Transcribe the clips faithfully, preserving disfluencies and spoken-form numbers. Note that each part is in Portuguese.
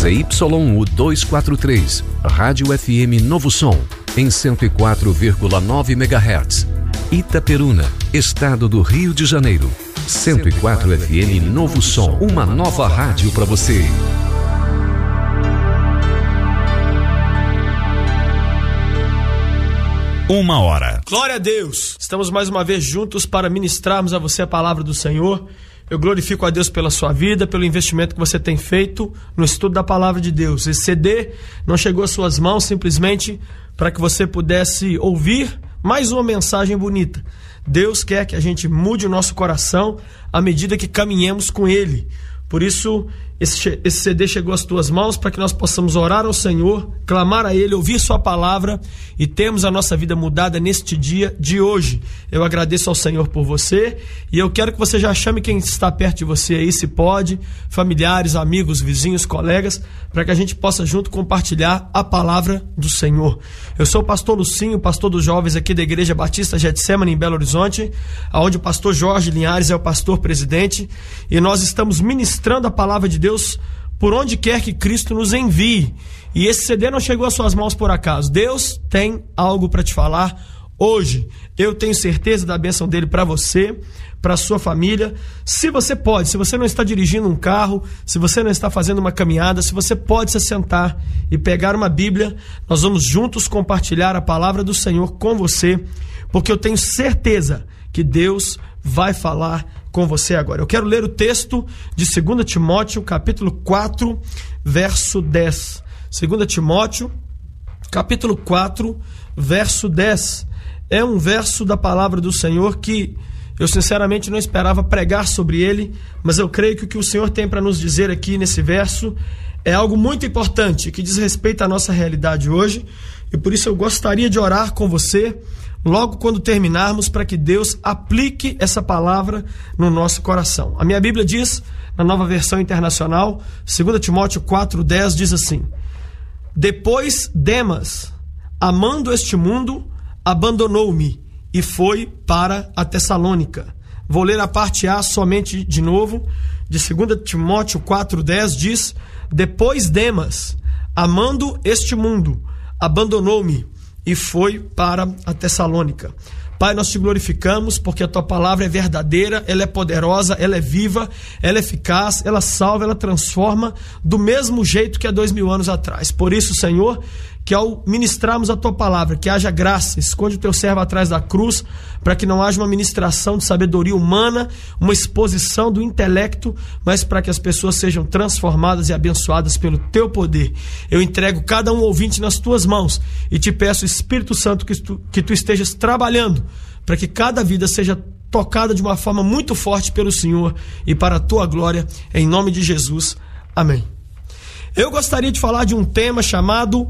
Z Y U duzentos e quarenta e três, Rádio F M Novo Som, em cento e quatro vírgula nove megahertz. Itaperuna, Estado do Rio de Janeiro. cento e quatro F M Novo Som, uma nova rádio para você. Uma hora. Glória a Deus! Estamos mais uma vez juntos para ministrarmos a você a palavra do Senhor. Eu glorifico a Deus pela sua vida, pelo investimento que você tem feito no estudo da palavra de Deus. Esse C D não chegou às suas mãos simplesmente para que você pudesse ouvir mais uma mensagem bonita. Deus quer que a gente mude o nosso coração à medida que caminhemos com Ele. Por isso, esse, esse C D chegou às tuas mãos para que nós possamos orar ao Senhor, clamar a Ele, ouvir Sua palavra e termos a nossa vida mudada neste dia de hoje. Eu agradeço ao Senhor por você e eu quero que você já chame quem está perto de você aí, se pode, familiares, amigos, vizinhos, colegas, para que a gente possa junto compartilhar a palavra do Senhor. Eu sou o pastor Lucinho, pastor dos jovens aqui da Igreja Batista Getsemane em Belo Horizonte, onde o pastor Jorge Linhares é o pastor presidente, e nós estamos ministrando a palavra de Deus por onde quer que Cristo nos envie. E esse C D não chegou às suas mãos por acaso. Deus tem algo para te falar hoje. Eu tenho certeza da bênção dele para você, para a sua família. Se você pode, se você não está dirigindo um carro, se você não está fazendo uma caminhada, se você pode se sentar e pegar uma Bíblia, nós vamos juntos compartilhar a palavra do Senhor com você, porque eu tenho certeza que Deus vai falar com você agora. Eu quero ler o texto de dois Timóteo, capítulo quatro, verso dez. dois Timóteo, capítulo quatro, verso dez. É um verso da palavra do Senhor que eu sinceramente não esperava pregar sobre ele, mas eu creio que o que o Senhor tem para nos dizer aqui nesse verso é algo muito importante, que diz respeito à nossa realidade hoje, e por isso eu gostaria de orar com você logo quando terminarmos, para que Deus aplique essa palavra no nosso coração. A minha Bíblia diz, na Nova Versão Internacional, dois Timóteo quatro, dez, diz assim: depois Demas, amando este mundo, abandonou-me e foi para a Tessalônica. Vou ler a parte A somente de novo, de dois Timóteo quatro, dez, diz: depois Demas, amando este mundo, abandonou-me e foi para a Tessalônica. Pai, nós te glorificamos porque a tua palavra é verdadeira, ela é poderosa, ela é viva, ela é eficaz, ela salva, ela transforma do mesmo jeito que há dois mil anos atrás. Por isso, Senhor, que ao ministrarmos a tua palavra, que haja graça, esconde o teu servo atrás da cruz, para que não haja uma ministração de sabedoria humana, uma exposição do intelecto, mas para que as pessoas sejam transformadas e abençoadas pelo teu poder. Eu entrego cada um ouvinte nas tuas mãos e te peço, Espírito Santo, que tu, que tu estejas trabalhando para que cada vida seja tocada de uma forma muito forte pelo Senhor e para a tua glória, em nome de Jesus. Amém. Eu gostaria de falar de um tema chamado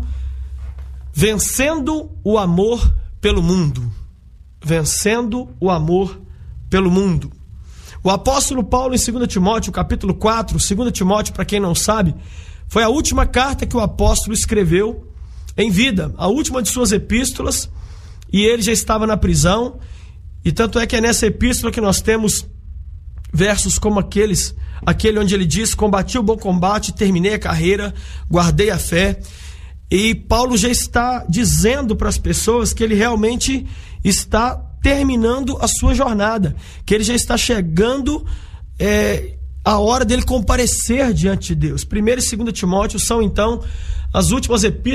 Vencendo o amor pelo mundo. Vencendo o amor pelo mundo. O apóstolo Paulo, em dois Timóteo, capítulo quatro, dois Timóteo, para quem não sabe, foi a última carta que o apóstolo escreveu em vida, a última de suas epístolas, e ele já estava na prisão, e tanto é que é nessa epístola que nós temos versos como aqueles, aquele onde ele diz: combati o bom combate, terminei a carreira, guardei a fé. E Paulo já está dizendo para as pessoas que ele realmente está terminando a sua jornada, que ele já está chegando é, a hora dele comparecer diante de Deus. Primeiro e segundo Timóteo são então as últimas epístolas